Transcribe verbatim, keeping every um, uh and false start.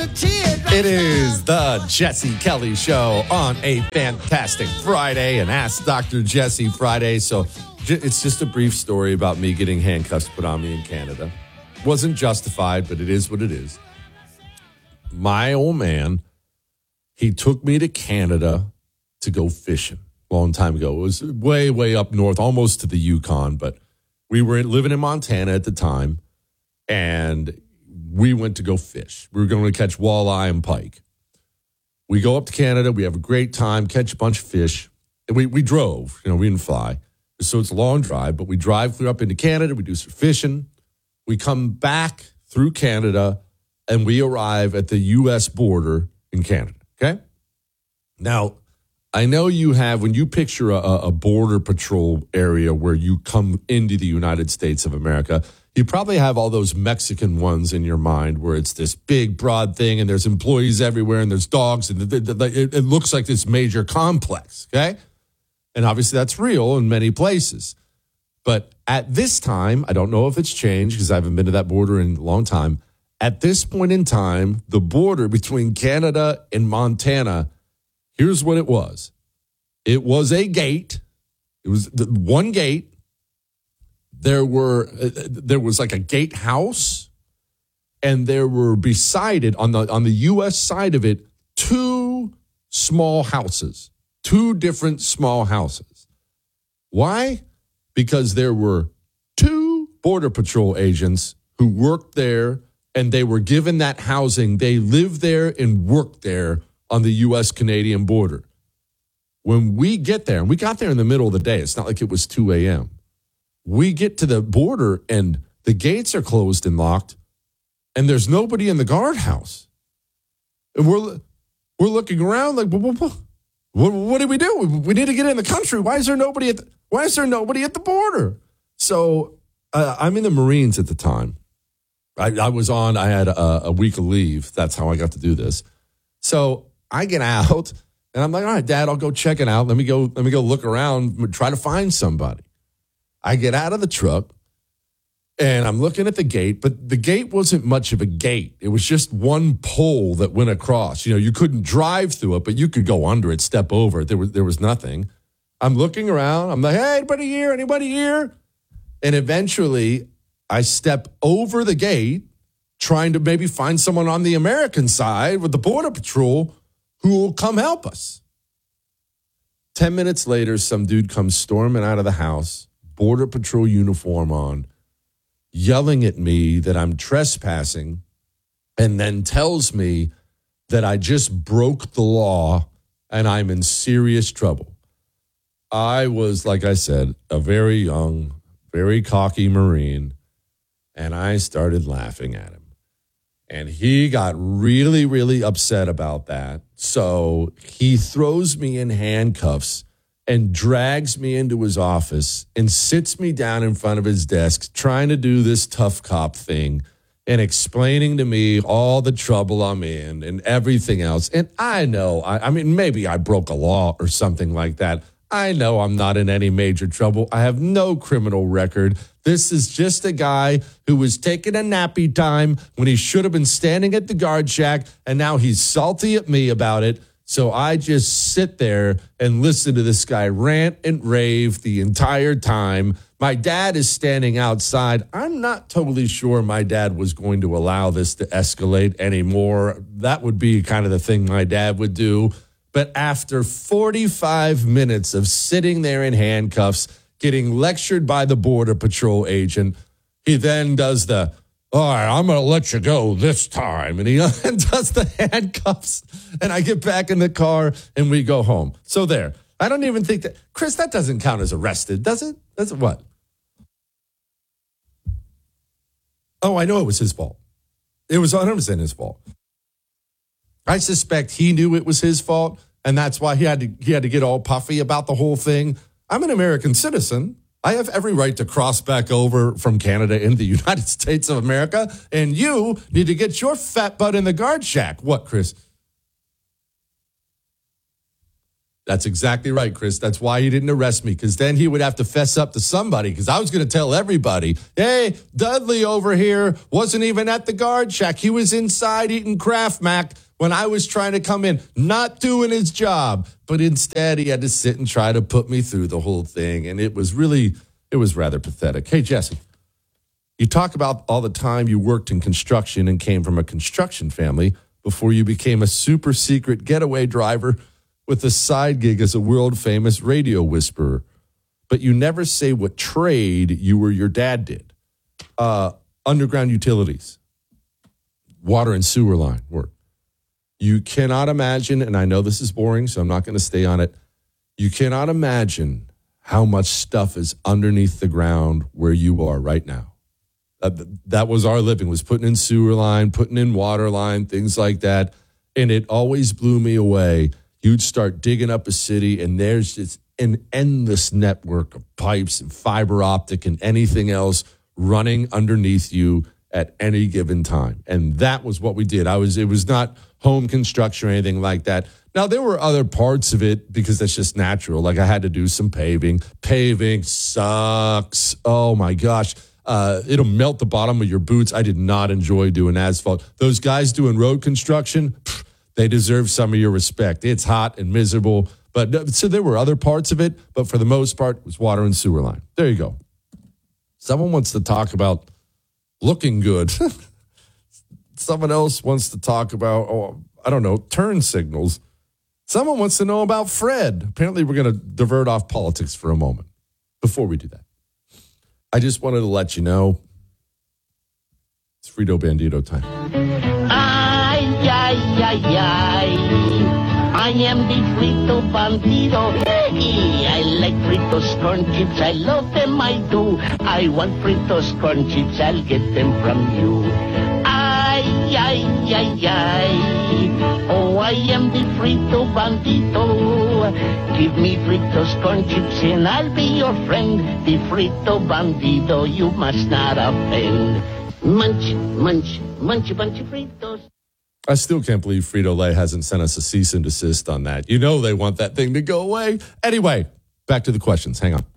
It is the Jesse Kelly Show on a fantastic Friday, and Ask Doctor Jesse Friday. So it's just a brief story about me getting handcuffs put on me in Canada. Wasn't justified, but it is what it is. My old man, he took me to Canada to go fishing a long time ago. It was way, way up north, almost to the Yukon, but we were living in Montana at the time, and we went to go fish. We were going to catch walleye and pike. We go up to Canada. We have a great time, catch a bunch of fish. And we, we drove. You know, we didn't fly. So it's a long drive, but we drive clear up into Canada. We do some fishing. We come back through Canada, and we arrive at the U S border in Canada, okay? Now, I know you have, when you picture a, a border patrol area where you come into the United States of America, you probably have all those Mexican ones in your mind where it's this big, broad thing and there's employees everywhere and there's dogs and it looks like this major complex, okay? And obviously that's real in many places. But at this time, I don't know if it's changed because I haven't been to that border in a long time. At this point in time, the border between Canada and Montana, here's what it was. It was a gate. It was the one gate. There were uh, there was like a gatehouse, and there were beside it on the on the U S side of it two small houses, two different small houses. Why? Because there were two Border Patrol agents who worked there, and they were given that housing. They lived there and worked there on the U S Canadian border. When we get there, and we got there in the middle of the day, it's not like it was two a.m. We get to the border and the gates are closed and locked, and there's nobody in the guardhouse. And we're we're looking around like, what, what, what, what do we do? We need to get in the country. Why is there nobody at the, why is there nobody at the border? So uh, I'm in the Marines at the time. I, I was on. I had a, a week of leave. That's how I got to do this. So I get out and I'm like, all right, Dad, I'll go check it out. Let me go. Let me go look around. Try to find somebody. I get out of the truck, and I'm looking at the gate, but the gate wasn't much of a gate. It was just one pole that went across. You know, you couldn't drive through it, but you could go under it, step over it. There was, there was nothing. I'm looking around. I'm like, hey, anybody here? Anybody here? And eventually, I step over the gate, trying to maybe find someone on the American side with the Border Patrol who will come help us. Ten minutes later, some dude comes storming out of the house, Border Patrol uniform on, yelling at me that I'm trespassing, and then tells me that I just broke the law and I'm in serious trouble. I was, like I said, a very young, very cocky Marine, and I started laughing at him. And he got really, really upset about that. So he throws me in handcuffs and drags me into his office and sits me down in front of his desk trying to do this tough cop thing and explaining to me all the trouble I'm in and everything else. And I know, I, I mean, maybe I broke a law or something like that. I know I'm not in any major trouble. I have no criminal record. This is just a guy who was taking a nappy time when he should have been standing at the guard shack, and now he's salty at me about it. So I just sit there and listen to this guy rant and rave the entire time. My dad is standing outside. I'm not totally sure my dad was going to allow this to escalate anymore. That would be kind of the thing my dad would do. But after forty-five minutes of sitting there in handcuffs, getting lectured by the Border Patrol agent, he then does the, all right, I'm going to let you go this time. And he does the handcuffs. And I get back in the car and we go home. So there. I don't even think that, Chris, that doesn't count as arrested, does it? Does it what? Oh, I know it was his fault. It was one hundred percent his fault. I suspect he knew it was his fault, and that's why he had to he had to get all puffy about the whole thing. I'm an American citizen. I have every right to cross back over from Canada into the United States of America, and you need to get your fat butt in the guard shack. What, Chris? That's exactly right, Chris. That's why he didn't arrest me, because then he would have to fess up to somebody, because I was going to tell everybody, hey, Dudley over here wasn't even at the guard shack. He was inside eating Kraft Mac when I was trying to come in, not doing his job. But instead, he had to sit and try to put me through the whole thing. And it was really, it was rather pathetic. Hey, Jesse, you talk about all the time you worked in construction and came from a construction family before you became a super secret getaway driver with a side gig as a world-famous radio whisperer. But you never say what trade you or your dad did. Uh, underground utilities, water and sewer line work. You cannot imagine, and I know this is boring, so I'm not going to stay on it. You cannot imagine how much stuff is underneath the ground where you are right now. Uh, that was our living, was putting in sewer line, putting in water line, things like that. And it always blew me away. You'd start digging up a city, and there's just an endless network of pipes and fiber optic and anything else running underneath you at any given time. And that was what we did. I was, it was not home construction or anything like that. Now, there were other parts of it because that's just natural. Like I had to do some paving. Paving sucks. Oh, my gosh. Uh, it'll melt the bottom of your boots. I did not enjoy doing asphalt. Those guys doing road construction, pff, they deserve some of your respect. It's hot and miserable. But so there were other parts of it, but for the most part, it was water and sewer line. There you go. Someone wants to talk about looking good. Someone else wants to talk about, oh, I don't know, turn signals. Someone wants to know about Fred. Apparently, we're going to divert off politics for a moment. Before we do that, I just wanted to let you know it's Frito Bandito time. Ay, ay, ay, ay. I am the Frito Bandito. Hey, I like Fritos corn chips. I love them, I do. I want Fritos corn chips. I'll get them from you. Ay, ay, ay, ay. Oh, I am the Frito Bandito. Give me Fritos corn chips and I'll be your friend. The Frito Bandito, you must not offend. Munch, munch, munch, bunch of Fritos. I still can't believe Frito-Lay hasn't sent us a cease and desist on that. You know they want that thing to go away. Anyway, back to the questions. Hang on.